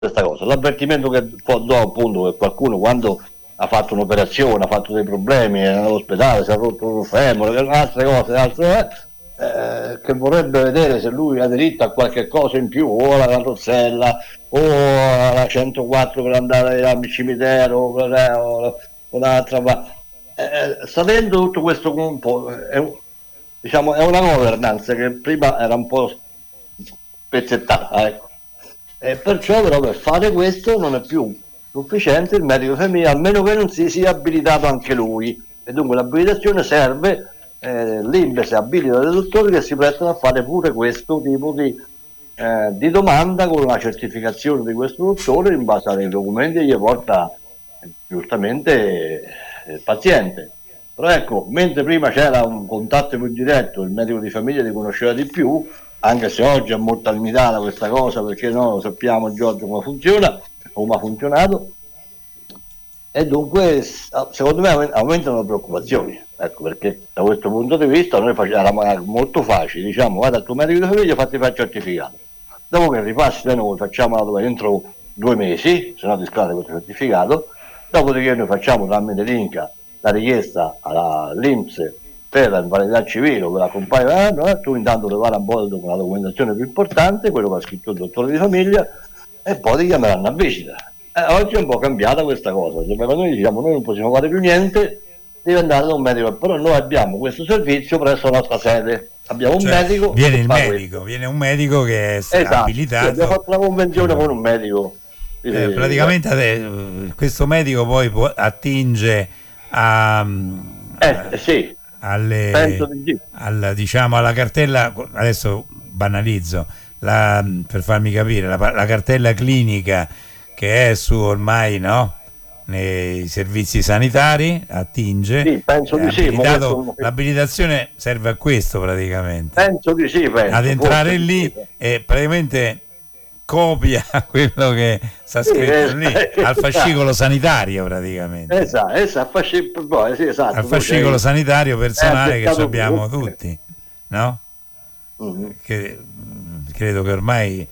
questa cosa. L'avvertimento che do appunto che qualcuno quando ha fatto un'operazione, ha fatto dei problemi, è all'ospedale, si è rotto un femore, altre cose, che vorrebbe vedere se lui ha diritto a qualche cosa in più, o alla carrozzella, o alla 104 per andare al cimitero, o l'altra. Sapendo tutto questo un po', diciamo, è una governance che prima era un po' spezzettata, ecco. E perciò però per fare questo non è più sufficiente il medico femminile, almeno che non si sia abilitato anche lui, e dunque l'abilitazione serve, l'INPS abilita dei dottori che si prestano a fare pure questo tipo di domanda con una certificazione di questo dottore in base ai documenti che gli porta giustamente il paziente. Però ecco, mentre prima c'era un contatto più diretto, il medico di famiglia li conosceva di più, anche se oggi è molto limitata questa cosa, perché noi lo sappiamo Giorgio come funziona, come ha funzionato, e dunque secondo me aumentano le preoccupazioni, ecco, perché da questo punto di vista noi era molto facile, diciamo, guarda al tuo medico di famiglia, fatti fare il certificato, dopo che ripassi da noi facciamo la domanda entro 2 mesi, se no ti scade questo certificato, dopodiché noi facciamo tramite l'INCA la richiesta all'INPS per la invalidità civile o per la compagna, tu intanto prepara un po' la documentazione più importante, quello che ha scritto il dottore di famiglia, e poi ti chiameranno a visita. Oggi è un po' cambiata questa cosa, cioè, quando noi diciamo noi non possiamo fare più niente, devi andare da un medico, però noi abbiamo questo servizio presso la nostra sede, abbiamo un medico, viene un medico che è abilitato. Sì, abbiamo fatto una convenzione con un medico. Praticamente questo medico poi attinge sì. Diciamo alla cartella, adesso banalizzo per farmi capire, la cartella clinica che è su ormai, no, nei servizi sanitari, attinge. Sì, penso di sì. L'abilitazione serve a questo praticamente. Penso di sì, ad entrare lì sì. E praticamente copia quello che sta scritto lì al fascicolo sanitario praticamente. Esatto, al fascicolo sanitario personale che abbiamo tutti, no? Mm-hmm. Credo che ormai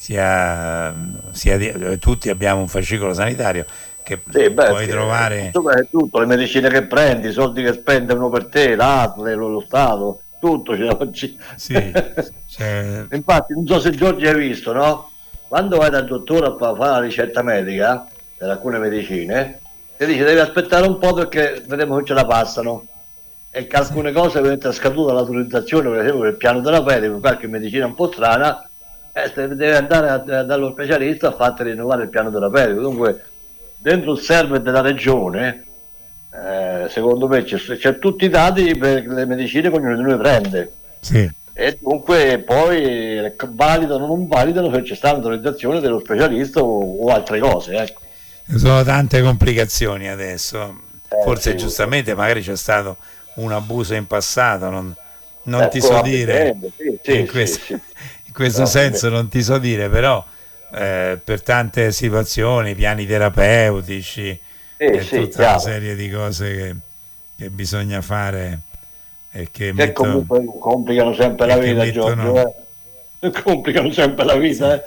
tutti abbiamo un fascicolo sanitario che puoi trovare soprattutto le medicine che prendi, i soldi che spendono per te, l'ASL, lo Stato, tutto c'è oggi. Sì, infatti non so se Giorgio hai visto, no? Quando vai dal dottore a fare la ricetta medica per alcune medicine, ti dice devi aspettare un po' perché vedremo che ce la passano, e che alcune cose diventa scaduta l'autorizzazione, per esempio per il piano terapeutico, qualche medicina un po' strana, devi andare dallo specialista a farti rinnovare il piano terapeutico. Dunque dentro il server della regione secondo me c'è tutti i dati per le medicine che ognuno di noi prende. Sì. E dunque poi validano o non validano se c'è stata l'autorizzazione dello specialista o altre cose, ecco. Ci sono tante complicazioni adesso, forse sì, giustamente magari c'è stato un abuso in passato, non ti so dire, in questo senso non ti so dire, però per tante situazioni, piani terapeutici tutta una serie di cose che bisogna fare e che comunque complicano sempre la vita, Giorgio, complicano sempre la vita.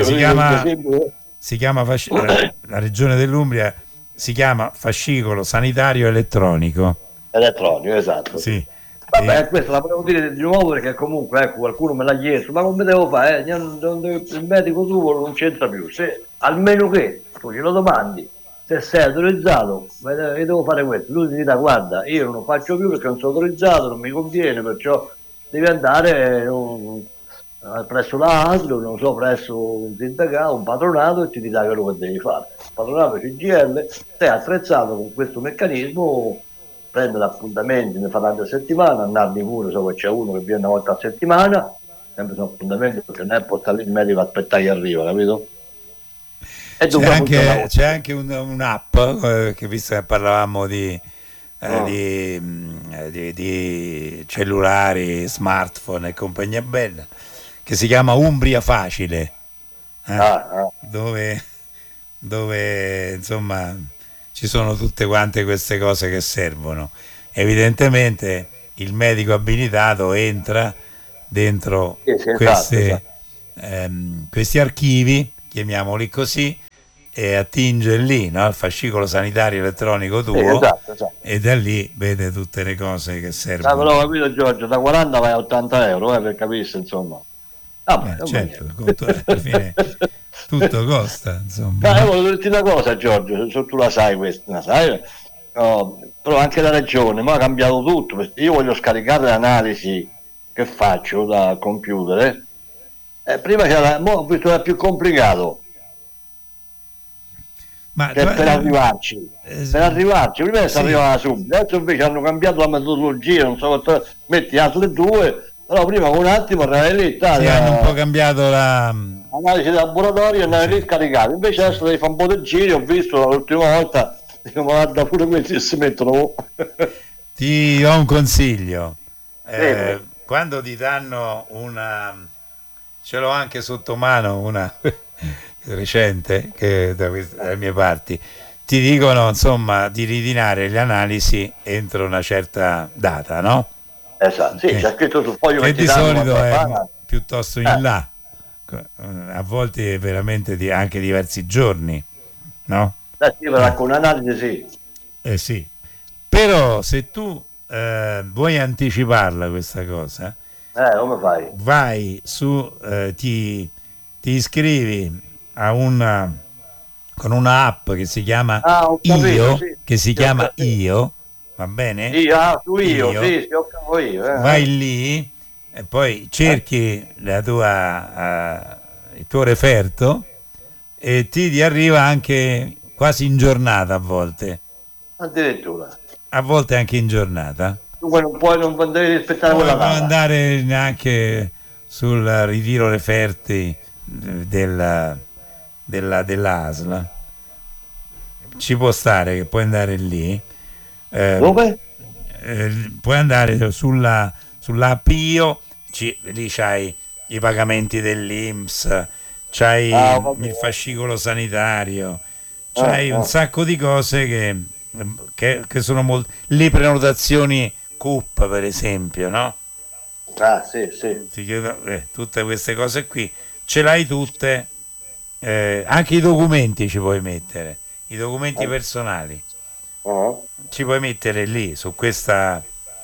Si chiama la regione dell'Umbria si chiama fascicolo sanitario elettronico, esatto. Sì. Vabbè, questo la volevo dire di nuovo perché comunque ecco, qualcuno me l'ha chiesto, ma come devo fare? Il medico tuo non c'entra più, se almeno che tu ce lo domandi, se sei autorizzato, io devo fare questo, lui ti dirà guarda io non lo faccio più perché non sono autorizzato, non mi conviene, perciò devi andare presso la ASL, non so, presso un sindacato, un patronato, e ti dirà quello che devi fare. Il patronato CGL sei attrezzato con questo meccanismo, prendere appuntamenti, ne fa tante settimane, andarli pure, so che c'è uno che viene una volta a settimana, sempre sono appuntamenti perché non è portare lì il medico a aspettare che arriva, capito? C'è anche un'app che, visto che parlavamo di cellulari, smartphone e compagnia bella, che si chiama Umbria Facile, dove insomma ci sono tutte quante queste cose che servono. Evidentemente il medico abilitato entra dentro questi archivi, chiamiamoli così, e attinge lì, no? Il fascicolo sanitario elettronico tuo, esatto. e da lì vede tutte le cose che servono. Però capito Giorgio, da 40 vai a 80 euro, per capirsi, insomma. Certo, alla fine tutto costa, insomma. Volevo dirti una cosa, Giorgio, se tu la sai questa, la sai? Però anche la regione ma ha cambiato tutto, perché io voglio scaricare l'analisi che faccio da computer, prima c'era, mo ho visto era più complicato. Ma per arrivarci, prima si arrivava subito, adesso invece hanno cambiato la metodologia, non so, metti altre due, però prima con un attimo andare lì, hanno un po' cambiato l'analisi del laboratorio e andare lì scaricato, invece adesso devi fare un po' di giri, ho visto l'ultima volta, dico, ma guarda pure questi si mettono. Ti do un consiglio, quando ti danno ce l'ho anche sotto mano una recente che dalle mie parti, ti dicono insomma di ritirare le analisi entro una certa data, no? Esatto, sì, c'è scritto sul foglio che di solito è piuttosto in là, a volte veramente anche diversi giorni, no? Sì, però con un'analisi sì. Sì, però se tu vuoi anticiparla questa cosa, come fai? vai su, ti iscrivi con una app che si chiama capito, sì. che si chiama Io, va bene? Su io, sì, ho io. Vai lì e poi cerchi il tuo referto e ti arriva anche quasi in giornata a volte. Addirittura. A volte anche in giornata. Dunque non devi rispettare quella data. Non andare neanche sul ritiro referti dell'ASL. Ci può stare che puoi andare lì. Dove? Puoi andare sull'app Io, lì c'hai i pagamenti dell'INPS, c'hai il fascicolo sanitario, c'hai un sacco di cose che sono le prenotazioni CUP per esempio, no? Sì. Ti chiedo, tutte queste cose qui ce l'hai tutte, anche i documenti ci puoi mettere, i documenti personali ci puoi mettere lì su questa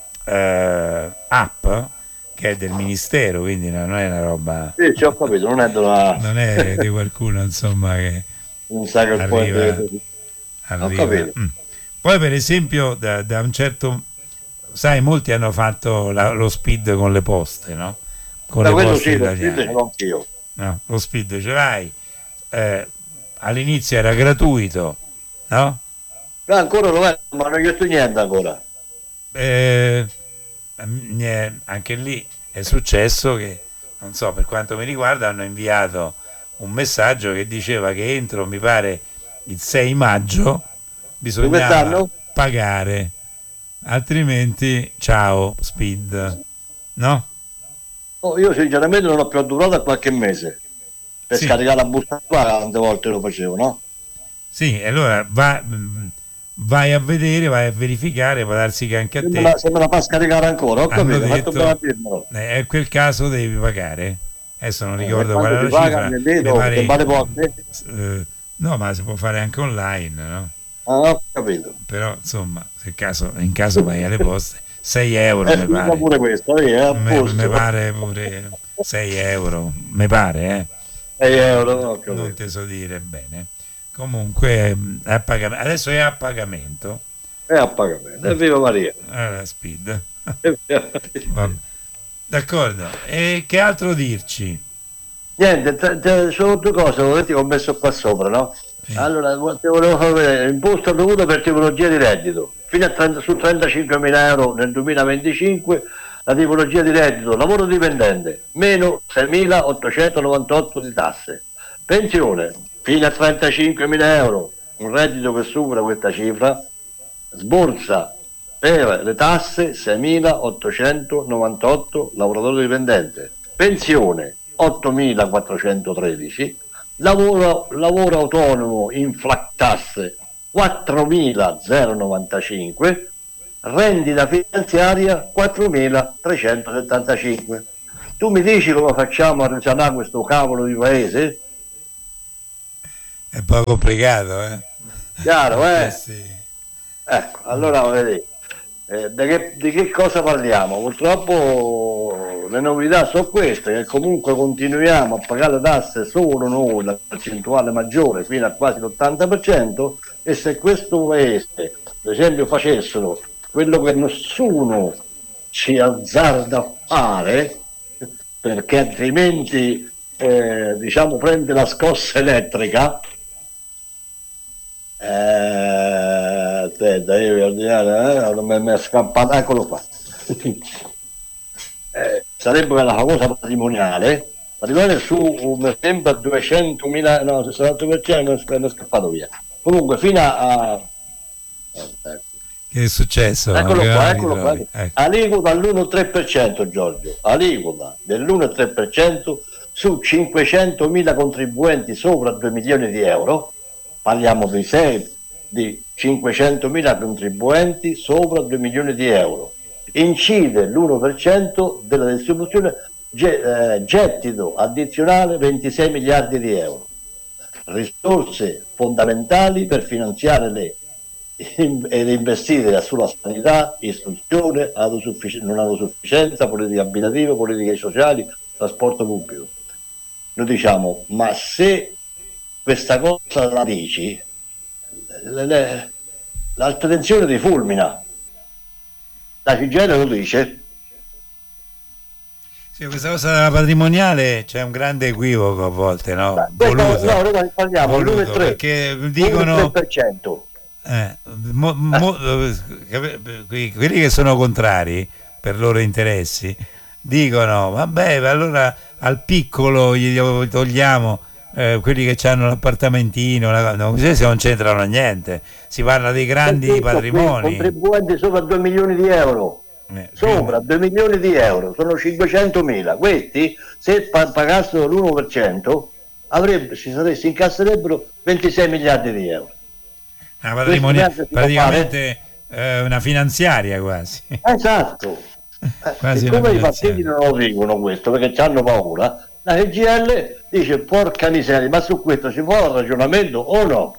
app che è del ministero, quindi non è una roba, sì, ci ho capito, non è di qualcuno insomma che non sa che arriva. Poi per esempio da un certo, sai, molti hanno fatto lo SPID con le poste, no? Con le poste italiane. Lo SPID ce l'ho anch'io. No, lo SPID ce l'hai, all'inizio era gratuito, no? Ancora non è, ma non ho detto niente ancora. Anche lì è successo che, non so, per quanto mi riguarda, hanno inviato un messaggio che diceva che entro, mi pare, il 6 maggio bisognava pagare, altrimenti ciao SPID, no? Io sinceramente non ho più durato a qualche mese per scaricare la busta qua, tante volte lo facevo, no? Sì, allora vai a vedere, vai a verificare, può darsi che anche a te se me la fa scaricare ancora, ho capito, detto, è quel caso devi pagare. Adesso non ricordo qual è la cifra, no, ma si può fare anche online, no? Ho capito. Però insomma, in caso vai alle poste, 6 euro mi pare. Pure questo, mi pare pure 6 euro, mi pare, 6 euro, non te so dire bene. Comunque adesso è a pagamento. Viva Maria. Allora, SPID. D'accordo. E che altro dirci? Niente, sono due cose che ho messo qua sopra, no? Sì. Allora, ti volevo far vedere imposta dovuta per tipologia di reddito. Fino su 35.000 euro nel 2025 la tipologia di reddito lavoro dipendente, meno 6.898 di tasse. Pensione, fino a 35.000 euro, un reddito che supera questa cifra, sborsa per le tasse 6.898 lavoratore dipendente, pensione 8.413, lavoro autonomo in flat tasse 4.095, rendita finanziaria 4.375. Tu mi dici come facciamo a risanare questo cavolo di paese? È un po' complicato, Chiaro, Sì. Ecco, allora vedi, di che cosa parliamo? Purtroppo le novità sono queste, che comunque continuiamo a pagare le tasse solo noi, la percentuale maggiore, fino a quasi l'80%, e se questo paese, per esempio, facessero quello che nessuno ci azzarda a fare, perché altrimenti diciamo prende la scossa elettrica. Aspetta, io devo ordinare, non mi è scappato, eccolo qua. Sarebbe la famosa patrimoniale su, mi sembra 200.000, no, 68% mi è scappato via. Comunque fino a che è successo? Eccolo qua. Ecco. Aliquota all'1,3%, Giorgio, aliquota dell'1,3% su 500.000 contribuenti sopra 2 milioni di euro. Parliamo di 500.000 contribuenti sopra 2 milioni di euro. Incide l'1% della distribuzione, gettito addizionale 26 miliardi di euro. Risorse fondamentali per finanziare ed investire sulla sanità, istruzione, non autosufficienza, politiche abitative, politiche sociali, trasporto pubblico. Noi diciamo, ma se questa cosa la dici, l'alta tensione ti fulmina. La CGIL lo dice. Sì, questa cosa della patrimoniale c'è un grande equivoco a volte, no? Voluto, no, noi parliamo voluto, perché dicono 3%. Quelli che sono contrari per loro interessi dicono vabbè, allora al piccolo gli togliamo quelli che hanno l'appartamentino, così non c'entrano niente, si parla dei grandi patrimoni, contribuenti sopra 2 milioni di euro, sopra 2 milioni di euro, sono 500.000. Questi, se pagassero l'1%, si incasserebbero 26 miliardi di euro. Praticamente una finanziaria quasi. Esatto. Siccome i partiti non lo dicono questo perché hanno paura, la CGIL dice porca miseria, ma su questo ci può un ragionamento o no?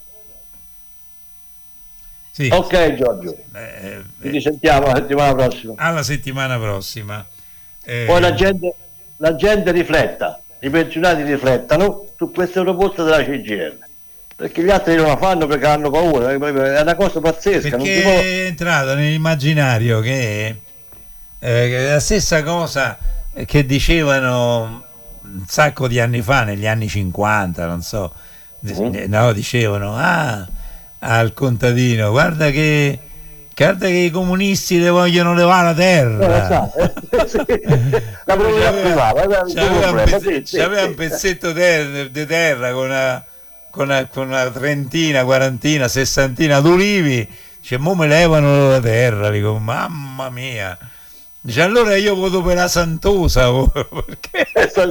Sì. Ok Giorgio, ci sentiamo la settimana prossima. Alla settimana prossima. Poi la gente rifletta, i pensionati riflettano su queste proposte della CGIL, perché gli altri non la fanno perché hanno paura, è una cosa pazzesca. Perché è entrato nell'immaginario che è la stessa cosa che dicevano un sacco di anni fa, negli anni 50, non so, no, dicevano al contadino, guarda che i comunisti le vogliono levare la terra. La proprietà privata, c'aveva un pezzetto di terra con una trentina, quarantina, sessantina d'ulivi, dice mo me levano la terra, dico mamma mia, dice allora io voto per la Santosa perché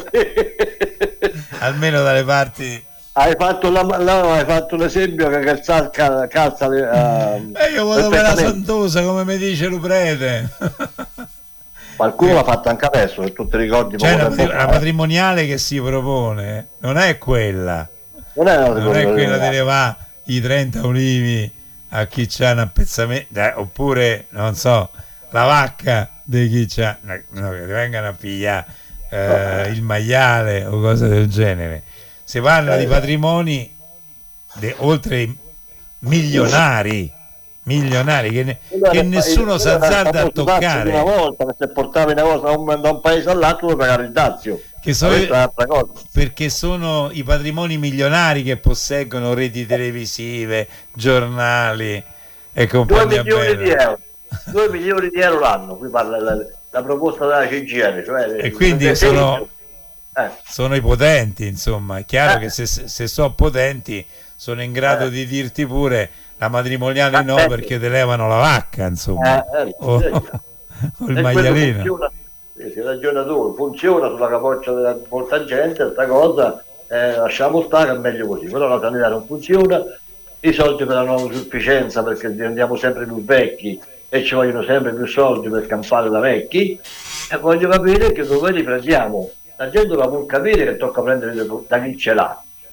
almeno dalle parti hai fatto l'esempio che calza io voto per la Santosa come mi dice lo prete. Qualcuno l'ha fatto anche adesso, se tu ti ricordi, cioè la patrimoniale che si propone non è quella, non è quella di levare i 30 ulivi a chi c'ha un appezzamento, oppure non so, la vacca di chi c'ha, no, che vengano a pigliare il maiale o cose del genere. Si parla di patrimoni oltre milionari che nessuno si azzarda a toccare. Una volta che se portavi una cosa da un paese all'altro devi pagare il dazio, perché sono i patrimoni milionari che posseggono reti televisive, giornali e compagnia bella. 2 milioni di euro l'anno, qui parla la proposta della CGIL, cioè e quindi sono i potenti, insomma. È chiaro che se sono potenti sono in grado di dirti pure la matrimoniale no, perché te levano la vacca, insomma, o il maialino. Si ragiona tu, funziona sulla capoccia della molta gente, questa cosa lasciamo stare, è meglio così. Però la sanità non funziona, i soldi per la nuova sufficienza perché diventiamo sempre più vecchi e ci vogliono sempre più soldi per campare da vecchi, e voglio capire che dove li prendiamo. La gente la può capire che tocca prendere da chi ce l'ha,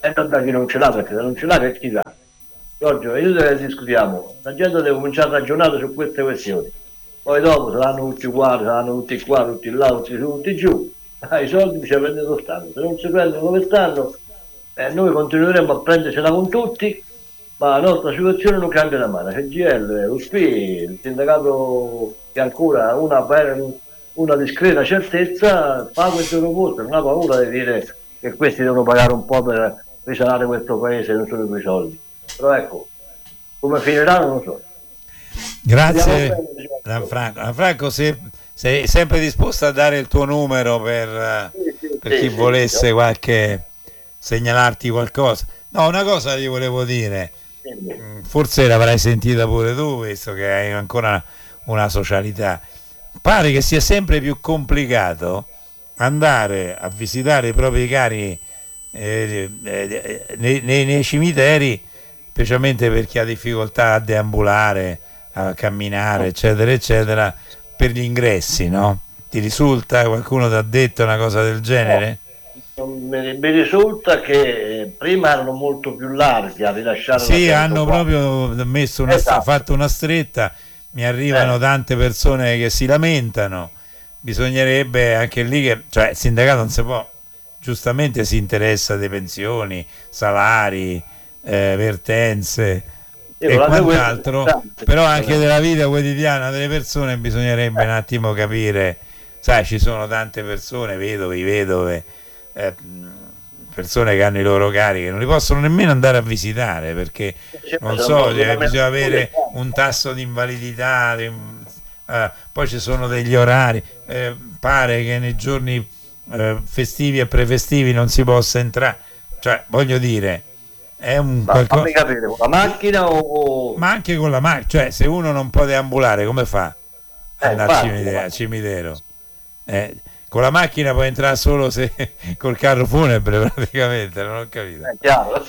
E non da chi non ce l'ha, perché se non ce l'ha che chi dà. Giorgio, io te ne discutiamo, la gente deve cominciare a ragionare su queste questioni. Poi dopo saranno tutti uguali, saranno tutti qua, tutti là, tutti su, tutti giù. I soldi bisogna prendere lo Stato, se non si prendono come stanno, noi continueremo a prendercela con tutti, ma la nostra situazione non cambia da mano. CGL, USP, il sindacato che ancora ha una discreta certezza, fa questo proposto, non ha paura di dire che questi devono pagare un po' per risanare questo paese, non sono quei soldi. Però ecco, come finirà non lo so. Grazie Gianfranco, se sei sempre disposto a dare il tuo numero per chi volesse segnalarti qualcosa. No, una cosa ti volevo dire, forse l'avrai sentita pure tu, visto che hai ancora una socialità. Pare che sia sempre più complicato andare a visitare i propri cari nei cimiteri, specialmente per chi ha difficoltà a deambulare, a camminare, eccetera, eccetera, per gli ingressi, no? Ti risulta? Qualcuno ti ha detto una cosa del genere? Mi risulta che prima erano molto più larghi a rilasciare. Sì, hanno proprio messo fatto una stretta, mi arrivano tante persone che si lamentano, bisognerebbe anche lì cioè il sindacato non si può, giustamente si interessa delle pensioni, salari, vertenze e quant'altro, però anche della vita quotidiana delle persone bisognerebbe un attimo capire, sai, ci sono tante persone, vedove, persone che hanno i loro cari che non li possono nemmeno andare a visitare perché non so, bisogna avere un tasso di invalidità, poi ci sono degli orari, pare che nei giorni festivi e prefestivi non si possa entrare, cioè voglio dire è un fammi capire, con la macchina o... ma anche con la macchina, cioè se uno non può deambulare come fa andare al cimitero? Con la macchina puoi entrare solo se col carro funebre, praticamente, non ho capito. È chiaro.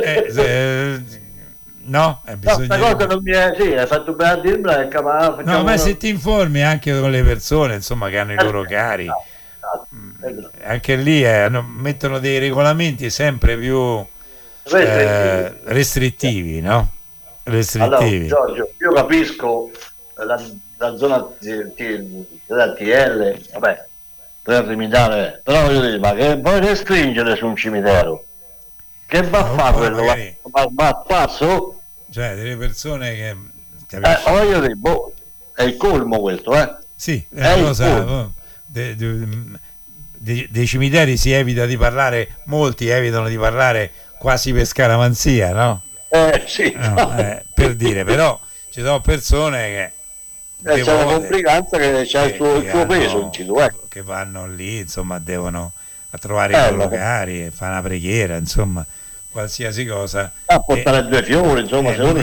No, questa cosa non mi è... Sì, hai fatto bene a dirmela. No, ma se ti informi anche con le persone, insomma, che hanno i loro cari, anche lì mettono dei regolamenti sempre più restrittivi, no? Restrittivi. Allora, Giorgio, io capisco la zona della TL, vabbè, per limitare, però voglio dire, ma che vuoi restringere su un cimitero? Che va a fare quello? Va a passo? Cioè, delle persone che... voglio dire, è il colmo questo, Sì, è una cosa... Dei cimiteri si evita di parlare, molti evitano di parlare quasi per scaramanzia, no? Sì. Per dire, però ci sono persone che c'è una complicanza che c'è il suo peso, che vanno lì, insomma, devono a trovare i loro cari e fare una preghiera, insomma, qualsiasi cosa. A portare due fiori, insomma, se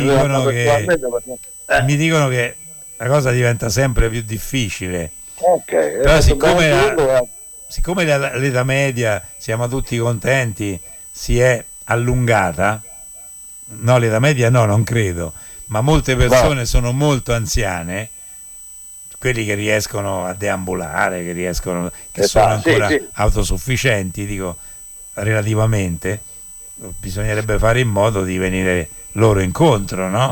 mi dicono che la cosa diventa sempre più difficile. Però siccome l'età media, siamo tutti contenti, si è allungata, no, l'età media no, non credo, ma molte persone sono molto anziane, quelli che riescono a deambulare, che sono ancora autosufficienti, dico, relativamente, bisognerebbe fare in modo di venire loro incontro, no?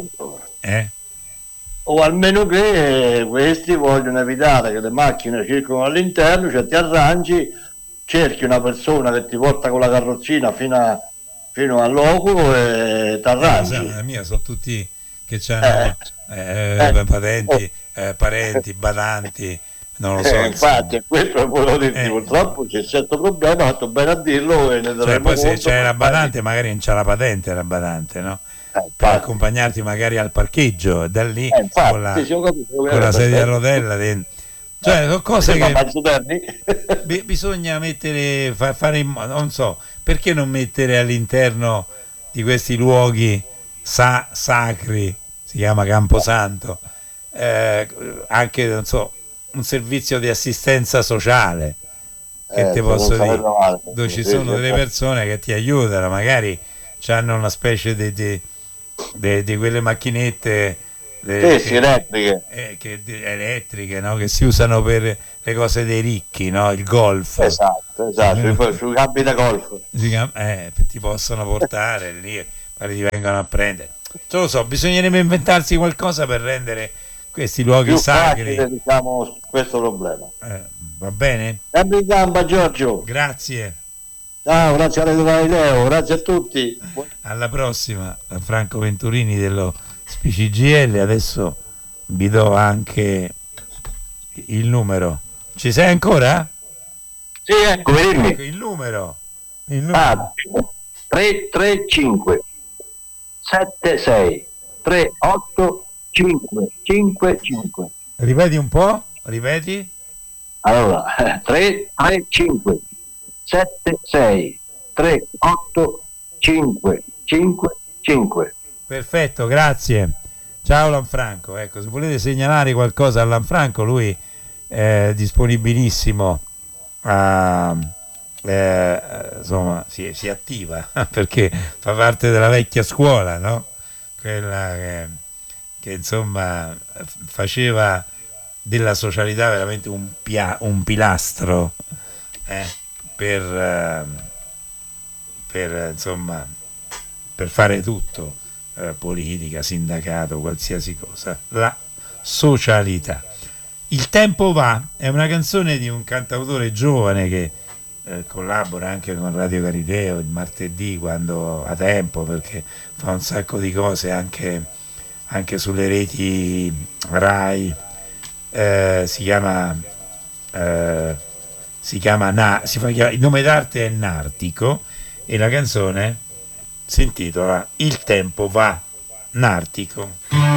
O almeno che questi vogliono evitare che le macchine circolino all'interno, cioè ti arrangi, cerchi una persona che ti porta con la carrozzina fino al loculo e ti arrangi. La mia sono tutti che hanno patenti, parenti, badanti, non lo so. Infatti, questo è quello di purtroppo c'è certo problema, ha fatto bene a dirlo. Poi se c'è la badante, magari non c'è la patente la badante, no? Per accompagnarti magari al parcheggio, da lì con la sedia a rotella dentro. Cioè, sono cose che bisogna mettere, fare non so, perché non mettere all'interno di questi luoghi sacri, si chiama Camposanto, anche, non so, un servizio di assistenza sociale, che ti posso dire, dove ci sono delle persone che ti aiutano, magari hanno una specie di quelle macchinette elettriche, no? Che si usano per le cose dei ricchi, no? Il golf. Esatto, sui campi da golf. Ti possono portare lì, poi ti vengono a prendere. Non lo so, bisognerebbe inventarsi qualcosa per rendere questi luoghi sacri. Facile, diciamo, questo problema. Va bene? Sempre in gamba, Giorgio. Grazie. Ciao, grazie a Leo, grazie a tutti. Alla prossima, Franco Venturini dello SPCGL. Adesso vi do anche il numero. Ci sei ancora? Sì, ecco, il numero. 335 76 38 555. Ripeti un po'? Ripeti? Allora, 335 76 38 555. Perfetto, grazie. Ciao Lanfranco. Ecco, se volete segnalare qualcosa a Lanfranco, lui è disponibilissimo a insomma si attiva perché fa parte della vecchia scuola, no? Quella che insomma faceva della socialità veramente un pilastro per insomma per fare tutto, politica, sindacato, qualsiasi cosa, la socialità. Il tempo va è una canzone di un cantautore giovane che collabora anche con Radio Galileo il martedì quando ha tempo, perché fa un sacco di cose anche sulle reti Rai. Si chiama il nome d'arte è Nartico e la canzone si intitola Il tempo va, Nartico.